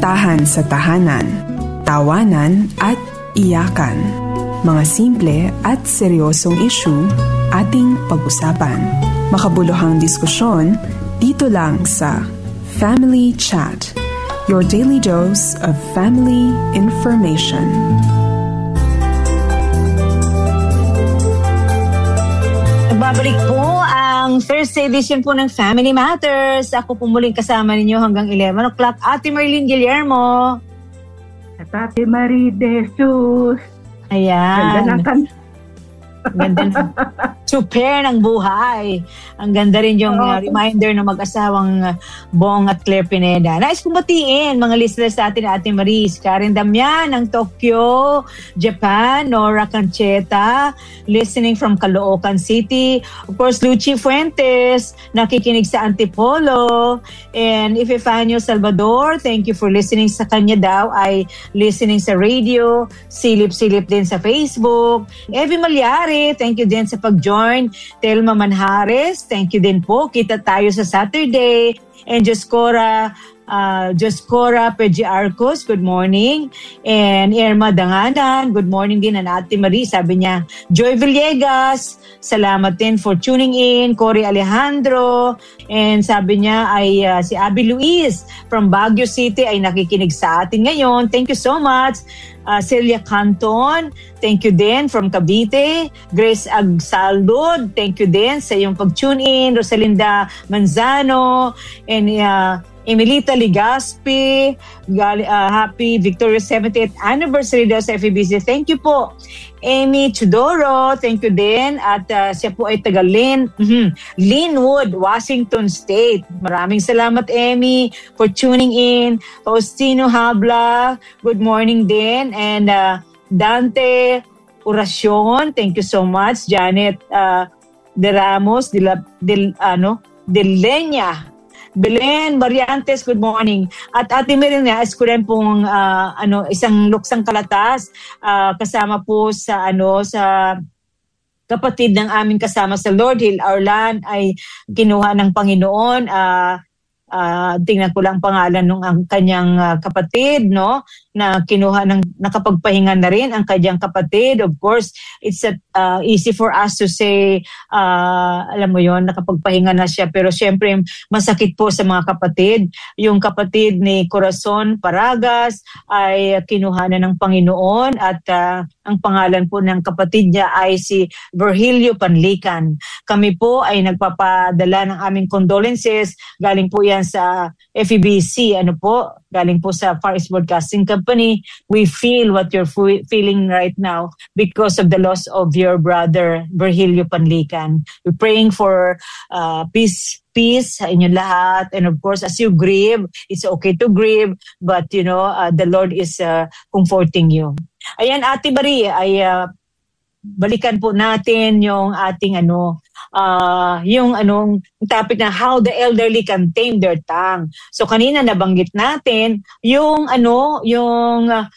kamustahan sa tahanan, tawanan at iyakan. Mga simple at seryosong issue ating pag-usapan. Makabuluhang diskusyon dito lang sa Family Chat, your daily dose of family information. Babalik po ang Thursday edition po ng Family Matters. Ako po muling kasama ninyo hanggang 11 o'clock. Ate Marlene Guillermo. At Ate Marie De Jesus. Ayan. Ganda ng super ng buhay. Ang ganda rin yung reminder ng mag-asawang Bong at Claire Pineda. Nais kong batiin mga listeners natin, Ate Maris, Karen Damian ng Tokyo, Japan, Nora Cancheta, listening from Caloocan City. Of course, Luchi Fuentes, nakikinig sa Antipolo. And Epifanio Salvador, thank you for listening sa kanya daw, ay listening sa radio, silip-silip din sa Facebook. Evie Malyari, thank you din sa pag-join. Telma Manhares, thank you din po. Kita tayo sa Saturday. And Joscora Pedji Arcos, good morning. And Irma Danganan, good morning din. And Ate Marie, sabi niya, Joy Villegas, salamat din for tuning in. Cory Alejandro, and sabi niya ay si Abby Luis from Baguio City ay nakikinig sa atin ngayon. Thank you so much. Celia Canton, thank you din from Cavite. Grace Agsaldod, thank you din sa iyong pag-tune in. Rosalinda Manzano, and Emilita Ligaspi, happy Victoria's 70th anniversary daw sa FEBC. Thank you po. Amy Chudoro, thank you din. At siya po ay taga Linwood, Washington State. Maraming salamat, Amy, for tuning in. Faustino Habla, good morning din. And Dante Oracion, thank you so much. Janet De Ramos, De Leña, Belen Mariantes, good morning. At Ate Marina, is ko rin pong isang luksang kalatas kasama po sa sa kapatid ng aming kasama sa Lord Hill, Arlan, ay kinuha ng Panginoon. Tingnan ko lang pangalan ng ang kanyang kapatid, no, na kinuha ng nakapagpahinga na rin ang kanyang kapatid. Of course, it's easy for us to say, alam mo yon, nakapagpahinga na siya, pero syempre masakit po sa mga kapatid. Yung kapatid ni Corazon Paragas ay kinuha na ng Panginoon, at ang pangalan po ng kapatid niya ay si Virgilio Panlican. Kami po ay nagpapadala ng aming condolences. Galing po yan sa FEBC, galing po sa Far East Broadcasting Company. We feel what you're feeling right now because of the loss of your brother, Virgilio Panlican. We're praying for peace sa inyong lahat. And of course, as you grieve, it's okay to grieve, but the Lord is comforting you. Ayan, Ate Marie, ay balikan po natin yung ating yung topic na how the elderly can tame their tongue. So kanina nabanggit natin yung